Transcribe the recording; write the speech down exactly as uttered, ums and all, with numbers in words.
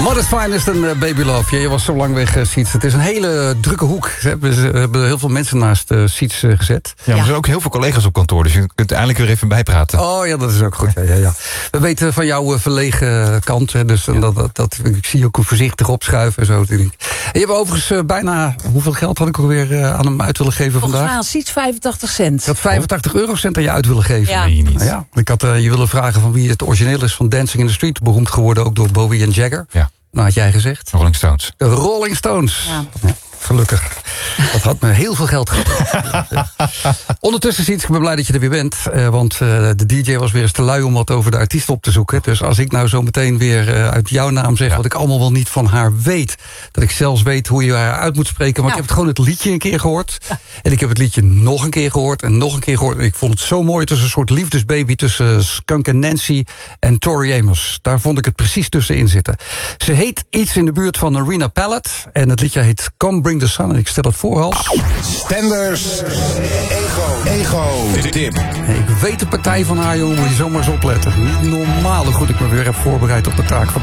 Modest Finest en uh, Baby Love. Ja, je was zo lang weg, uh, Siets. Het is een hele drukke hoek. Ze hebben, ze hebben heel veel mensen naast uh, Siets uh, gezet. Ja, maar ja. Er zijn ook heel veel collega's op kantoor. Dus je kunt eindelijk weer even bijpraten. Oh ja, dat is ook goed. Ja, ja, ja. We weten van jouw uh, verlegen kant. Hè, dus ja. dat, dat, dat, ik zie je ook voorzichtig opschuiven en zo. En je hebt overigens uh, bijna... Hoeveel geld had ik alweer uh, aan hem uit willen geven Volgens vandaag? Volgens mij Siets vijfentachtig cent. Ik had vijfentachtig eurocent aan je uit willen geven. Ja. Nee, niet. Nou ja, ik had uh, je willen vragen van wie het origineel is van Dancing in the Street. Beroemd geworden ook door Bowie en Jagger. Ja. Nou, had jij gezegd? Rolling Stones. De Rolling Stones. Ja. Ja, gelukkig. Dat had me heel veel geld gebracht. Ondertussen, Siets, ik ben blij dat je er weer bent. Uh, want uh, de D J was weer eens te lui om wat over de artiest op te zoeken. Dus als ik nou zo meteen weer uh, uit jouw naam zeg... Ja. wat ik allemaal wel niet van haar weet. Dat ik zelfs weet hoe je haar uit moet spreken. Maar ja. ik heb het gewoon het liedje een keer gehoord. Ja. En ik heb het liedje nog een keer gehoord. En nog een keer gehoord. En ik vond het zo mooi. Het is een soort liefdesbaby tussen Skunk en Nancy en Tori Amos. Daar vond ik het precies tussenin zitten. Ze heet iets in de buurt van Arena Palette. En het liedje heet Come Bring the Sun. En ik stel het voor als... Stenders Ego. Ego. Tip. Hey, ik weet de partij van haar, jongen. Moet je zomaar eens opletten. Niet normaal hoe goed ik me weer heb voorbereid op de taak van